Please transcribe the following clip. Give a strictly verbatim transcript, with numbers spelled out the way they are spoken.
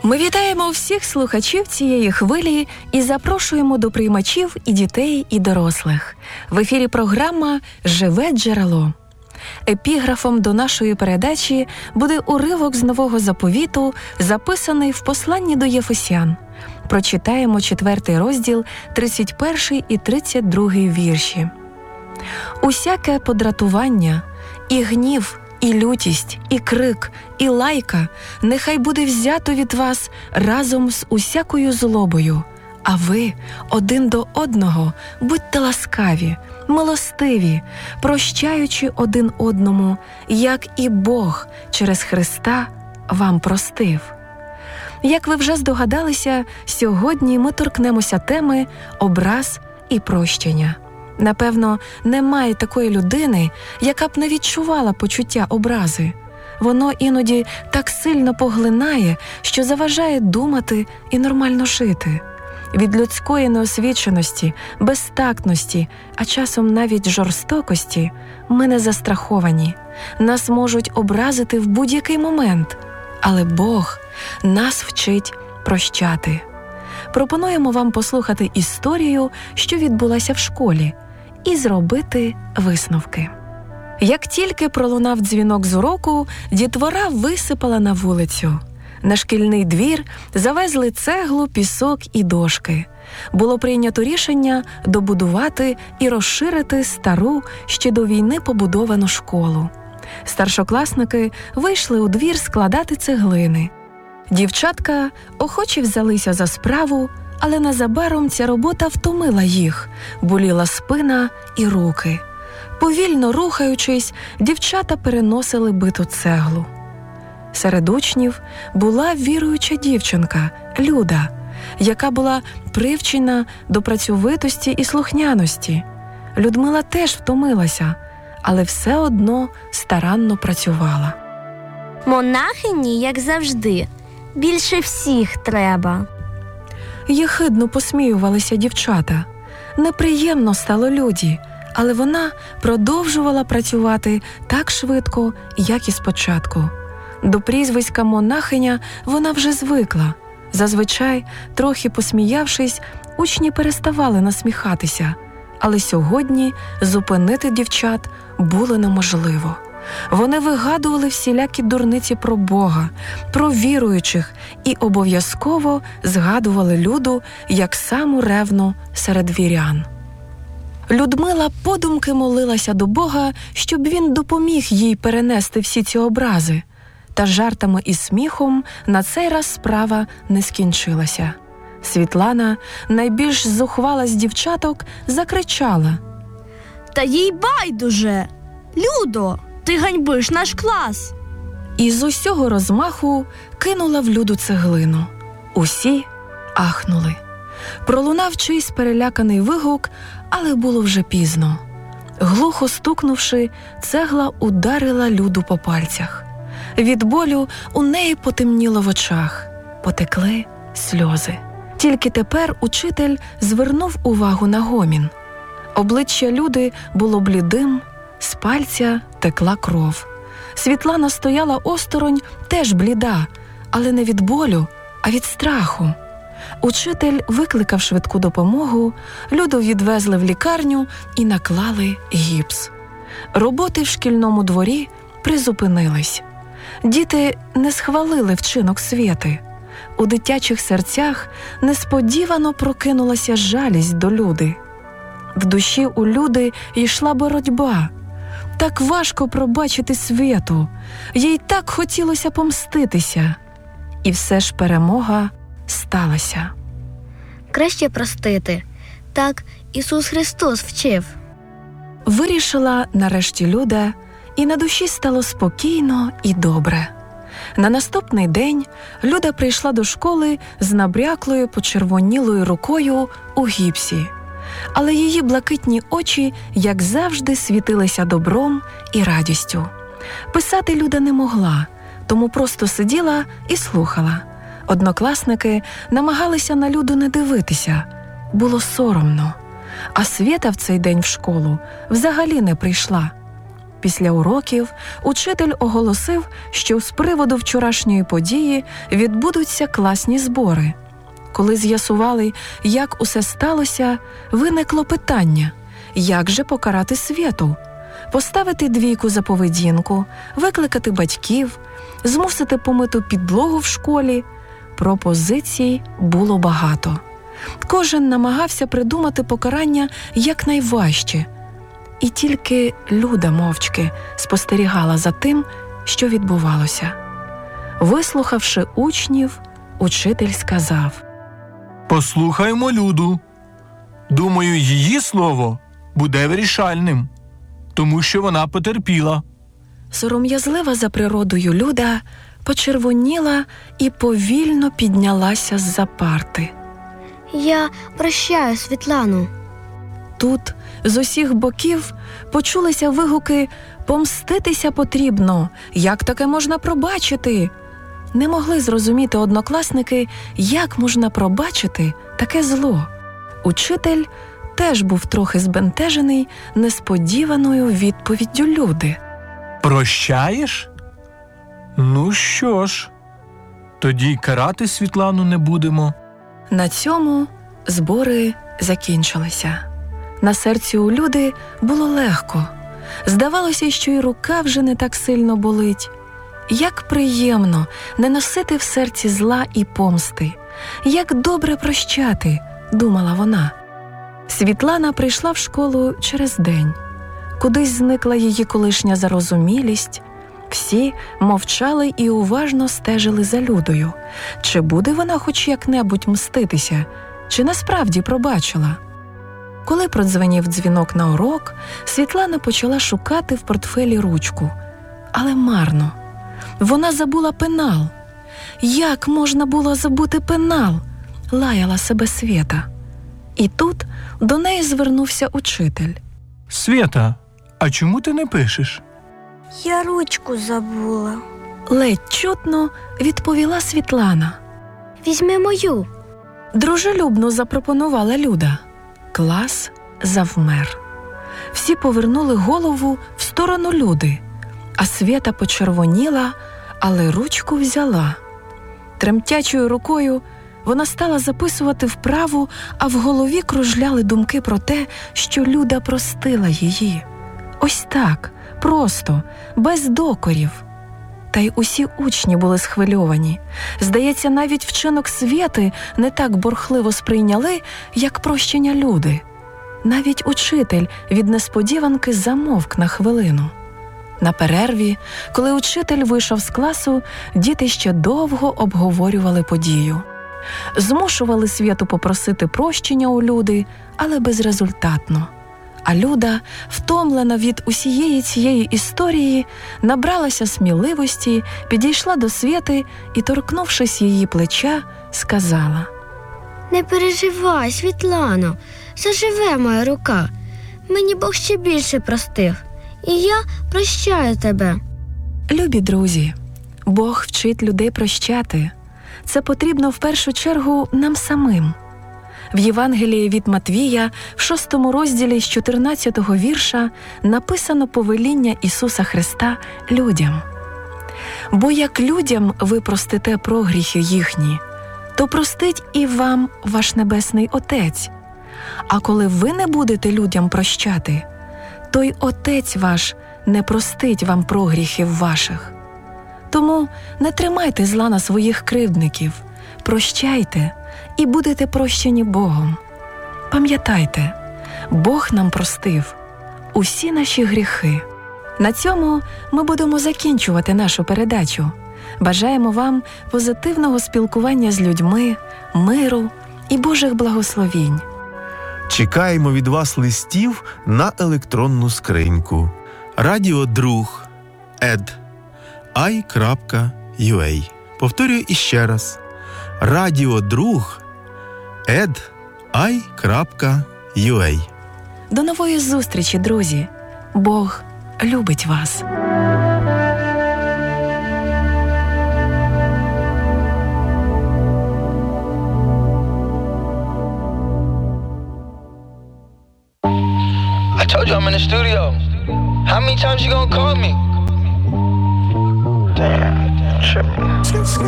Ми вітаємо всіх слухачів цієї хвилі і запрошуємо до приймачів і дітей, і дорослих. В ефірі програма «Живе джерело». Епіграфом до нашої передачі буде уривок з Нового Заповіту, записаний в посланні до Єфесян. Прочитаємо четвертий розділ, тридцять перший і тридцять другий вірші. «Усяке подратування, і гнів, і лютість, і крик, і лайка нехай буде взято від вас разом з усякою злобою, а ви один до одного будьте ласкаві, милостиві, прощаючи один одному, як і Бог через Христа вам простив». Як ви вже здогадалися, сьогодні ми торкнемося теми образ і прощення. Напевно, немає такої людини, яка б не відчувала почуття образи. Воно іноді так сильно поглинає, що заважає думати і нормально жити. Від людської неосвіченості, безтактності, а часом навіть жорстокості ми не застраховані. Нас можуть образити в будь-який момент, але Бог нас вчить прощати. Пропонуємо вам послухати історію, що відбулася в школі, і зробити висновки. Як тільки пролунав дзвінок з уроку, дітвора висипала на вулицю. На шкільний двір завезли цеглу, пісок і дошки. Було прийнято рішення добудувати і розширити стару, ще до війни побудовану школу. Старшокласники вийшли у двір складати цеглини. Дівчатка охоче взялися за справу, але незабаром ця робота втомила їх, боліла спина і руки. Повільно рухаючись, дівчата переносили биту цеглу. Серед учнів була віруюча дівчинка Люда, яка була привчена до працьовитості і слухняності. Людмила теж втомилася, але все одно старанно працювала. Монахині, як завжди, більше всіх треба. Єхидно посміювалися дівчата. Неприємно стало Люді, але вона продовжувала працювати так швидко, як і спочатку. До прізвиська монахиня вона вже звикла. Зазвичай, трохи посміявшись, учні переставали насміхатися. Але сьогодні зупинити дівчат було неможливо. Вони вигадували всілякі дурниці про Бога, про віруючих і обов'язково згадували Люду як саму ревну серед вірян. Людмила подумки молилася до Бога, щоб він допоміг їй перенести всі ці образи. Та жартами і сміхом на цей раз справа не скінчилася. Світлана, найбільш зухвала з дівчаток, закричала: «Та їй байдуже! Людо, ти ганьбиш наш клас!» І з усього розмаху кинула в Люду цеглину. Усі ахнули. Пролунав чийсь переляканий вигук, але було вже пізно. Глухо стукнувши, цегла ударила Люду по пальцях. Від болю у неї потемніло в очах, потекли сльози. Тільки тепер учитель звернув увагу на гомін. Обличчя Люди було блідим, з пальця текла кров. Світлана стояла осторонь, теж бліда, але не від болю, а від страху. Учитель викликав швидку допомогу, Люду відвезли в лікарню і наклали гіпс. Роботи в шкільному дворі призупинились. Діти не схвалили вчинок Свєти. У дитячих серцях несподівано прокинулася жалість до Люди. В душі у Люди йшла боротьба. Так важко пробачити Свєту, їй так хотілося помститися. І все ж перемога сталася. Краще простити. Так Ісус Христос вчив. Вирішила нарешті Люда, і на душі стало спокійно і добре. На наступний день Люда прийшла до школи з набряклою почервонілою рукою у гіпсі. Але її блакитні очі, як завжди, світилися добром і радістю. Писати Люда не могла, тому просто сиділа і слухала. Однокласники намагалися на Люду не дивитися. Було соромно. А Свєта в цей день в школу взагалі не прийшла. Після уроків учитель оголосив, що з приводу вчорашньої події відбудуться класні збори. Коли з'ясували, як усе сталося, виникло питання, як же покарати Свєту? Поставити двійку за поведінку, викликати батьків, змусити помити підлогу в школі. Пропозицій було багато. Кожен намагався придумати покарання якнайважче. І тільки Люда мовчки спостерігала за тим, що відбувалося. Вислухавши учнів, учитель сказав: «Послухаймо Люду. Думаю, її слово буде вирішальним, тому що вона потерпіла». Сором'язлива за природою Люда почервоніла і повільно піднялася з-за парти. Я прощаю Світлану. Тут з усіх боків почулися вигуки «Помститися потрібно! Як таке можна пробачити?» Не могли зрозуміти однокласники, як можна пробачити таке зло. Учитель теж був трохи збентежений несподіваною відповіддю Люди. «Прощаєш? Ну що ж, тоді й карати Світлану не будемо». На цьому збори закінчилися. На серці у Люди було легко. Здавалося, що й рука вже не так сильно болить. Як приємно не носити в серці зла і помсти. Як добре прощати, думала вона. Світлана прийшла в школу через день. Кудись зникла її колишня зарозумілість. Всі мовчали і уважно стежили за Людою. Чи буде вона хоч як-небудь мститися, чи насправді пробачила? Коли продзвенів дзвінок на урок, Світлана почала шукати в портфелі ручку. Але марно. Вона забула пенал. Як можна було забути пенал? Лаяла себе Свєта. І тут до неї звернувся учитель. «Свєта, а чому ти не пишеш?» Я ручку забула. Ледь чутно відповіла Світлана. Візьми мою. Дружелюбно запропонувала Люда. Клас завмер. Всі повернули голову в сторону Люди, а Свєта почервоніла, але ручку взяла. Тремтячою рукою вона стала записувати вправу, а в голові кружляли думки про те, що Люда простила її. Ось так, просто, без докорів. Та й усі учні були схвильовані. Здається, навіть вчинок Свєти не так бурхливо сприйняли, як прощення Люди. Навіть учитель від несподіванки замовк на хвилину. На перерві, коли учитель вийшов з класу, діти ще довго обговорювали подію. Змушували Свєту попросити прощення у Люди, але безрезультатно. А Люда, втомлена від усієї цієї історії, набралася сміливості, підійшла до Свєти і, торкнувшись її плеча, сказала: Не переживай, Світлано, заживе моя рука. Мені Бог ще більше простив, і я прощаю тебе. Любі друзі, Бог вчить людей прощати. Це потрібно в першу чергу нам самим. В Євангелії від Матвія, в шостому розділі з чотирнадцятого вірша, написано повеління Ісуса Христа людям. «Бо як людям ви простите прогріхи їхні, то простить і вам ваш Небесний Отець. А коли ви не будете людям прощати, то й Отець ваш не простить вам прогріхів ваших. Тому не тримайте зла на своїх кривдників, прощайте і будете прощені Богом. Пам'ятайте, Бог нам простив усі наші гріхи». На цьому ми будемо закінчувати нашу передачу. Бажаємо вам позитивного спілкування з людьми, миру і Божих благословінь. Чекаємо від вас листів на електронну скриньку радіодруг ет ай крапка ю ей. Повторюю іще раз. радіодруг ет ай крапка ю ей. До нової зустрічі, друзі! Бог любить вас! I told you I'm in the studio. How many times you gonna call me? Damn, tripping.